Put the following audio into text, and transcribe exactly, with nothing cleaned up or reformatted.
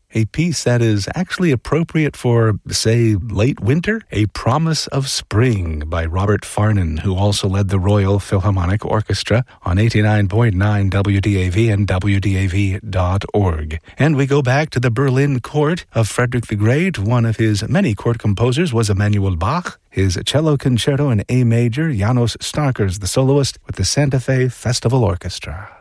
a piece that is actually appropriate for, say, late winter, A Promise of Spring by Robert Farnon, who also led the Royal Philharmonic Orchestra on eighty-nine point nine W D A V and W D A V dot org. And we go back to the Berlin court of Frederick the Great. One of his many court composers was Emanuel Bach. His cello concerto in A major, Janos Starkers, the soloist, with the Santa Fe Festival Orchestra.